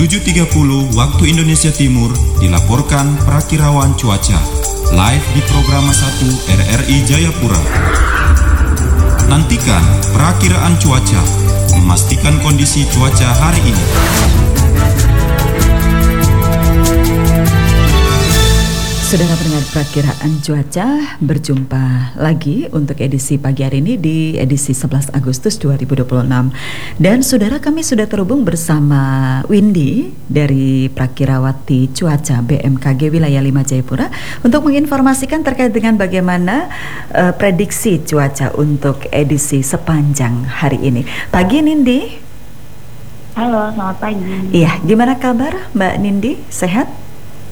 7.30 waktu Indonesia Timur dilaporkan perakirauan cuaca live di program 1 RRI Jayapura. Nantikan perakiraan cuaca, memastikan kondisi cuaca hari ini. Saudara pendengar perakiraan cuaca, berjumpa lagi untuk edisi pagi hari ini di edisi 11 Agustus 2026. Dan saudara, kami sudah terhubung bersama Windy dari Prakirawati Cuaca BMKG Wilayah 5 Jayapura untuk menginformasikan terkait dengan bagaimana prediksi cuaca untuk edisi sepanjang hari ini. Pagi Nindi. Halo, selamat pagi. Iya, gimana kabar Mbak Nindi? Sehat?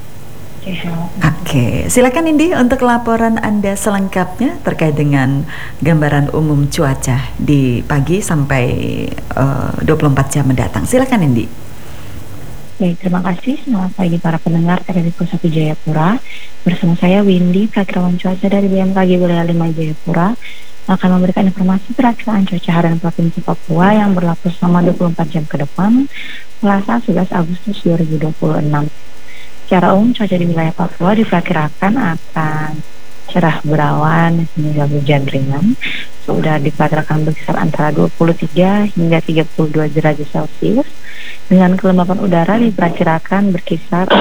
Oke, silakan Indi untuk laporan Anda selengkapnya terkait dengan gambaran umum cuaca di pagi sampai 24 jam mendatang. Silakan Indi. Baik, terima kasih. Selamat pagi para pendengar RRI 1 Jayapura. Bersama saya Windy, Prakirawan Cuaca dari BMKG Wilayah 5 Jayapura, akan memberikan informasi perakiraan cuaca harian Provinsi Papua yang berlaku selama 24 jam ke depan, Selasa 11 Agustus 2026. Secara umum cuaca di wilayah Papua diperkirakan akan cerah berawan hingga hujan ringan. Sudah diperkirakan berkisar antara 23 hingga 32 derajat Celcius. Dengan kelembapan udara diperkirakan berkisar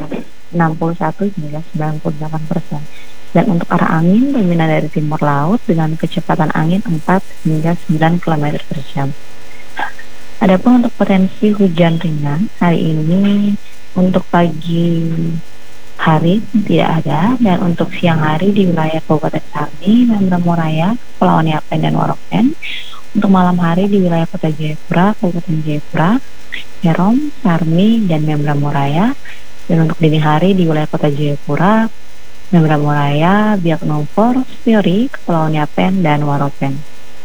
61 hingga 98%. Dan untuk arah angin dominan dari timur laut dengan kecepatan angin 4 hingga 9 km per jam. Adapun untuk potensi hujan ringan hari ini, untuk pagi hari tidak ada, dan untuk siang hari di wilayah Kabupaten Sarni, Membramo-Raya, Kepulauan Yapen dan Waropen. Untuk malam hari di wilayah Kota Jayapura, Kabupaten Jayapura, Herom, Sarni, dan Membramo-Raya. Dan untuk dini hari di wilayah Kota Jayapura, Membramo-Raya, Biak Numfor, Fiori, Kepulauan Yapen dan Waropen.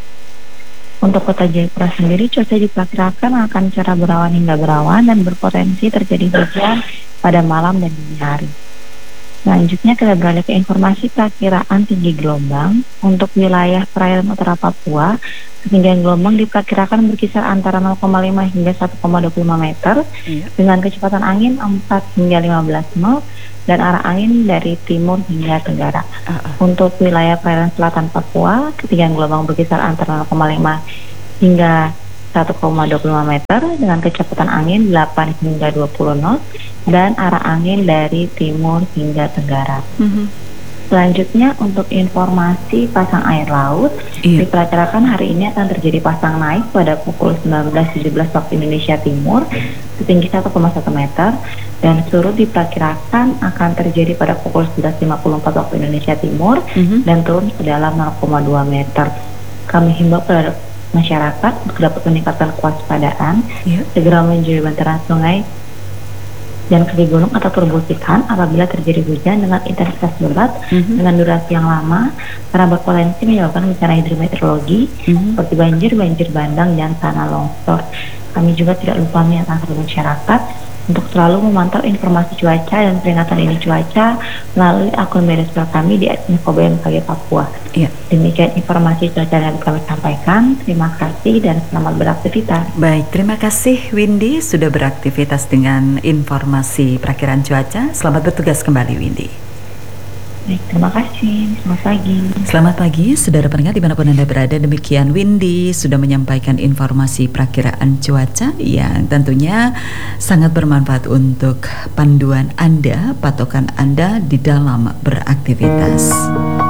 Untuk Kota Jayapura sendiri, cuaca diperkirakan akan cerah berawan hingga berawan dan berpotensi terjadi hujan pada malam dan dini hari. Selanjutnya kita beralih ke informasi perakiraan tinggi gelombang. Untuk wilayah perairan utara Papua, ketinggian gelombang diperkirakan berkisar antara 0,5 hingga 1,25 meter dengan kecepatan angin 4 hingga 15 knot dan arah angin dari timur hingga tenggara. Untuk wilayah perairan selatan Papua, ketinggian gelombang berkisar antara 0,5 hingga 1,25 meter dengan kecepatan angin 8 hingga 20 knot dan arah angin dari timur hingga tenggara. Selanjutnya untuk informasi pasang air laut, diperkirakan hari ini akan terjadi pasang naik pada pukul 19.17 waktu Indonesia Timur setinggi 1,1 meter, dan surut diperkirakan akan terjadi pada pukul 11.54 waktu Indonesia Timur dan turun sedalam 0,2 meter. Kami himbau kepada masyarakat untuk dapat meningkatkan kewaspadaan, segera menjauhi bantaran sungai dan kaki gunung atau perbukitan apabila terjadi hujan dengan intensitas lebat dengan durasi yang lama, karena berpotensi menyebabkan bencana hidrometeorologi seperti banjir bandang, dan tanah longsor. Kami juga tidak lupa mengingatkan kepada masyarakat untuk selalu memantau informasi cuaca dan peringatan dini cuaca melalui akun media sosial kami di @info_bmkg Papua. Demikian informasi cuaca yang kami sampaikan. Terima kasih dan selamat beraktivitas. Baik, terima kasih Windy sudah beraktivitas dengan informasi perakiraan cuaca. Selamat bertugas kembali Windy. Baik, terima kasih. Selamat pagi. Selamat pagi, saudara pendengar dimanapun Anda berada. Demikian Windy sudah menyampaikan informasi perakiraan cuaca yang tentunya sangat bermanfaat untuk panduan Anda, patokan Anda di dalam beraktivitas.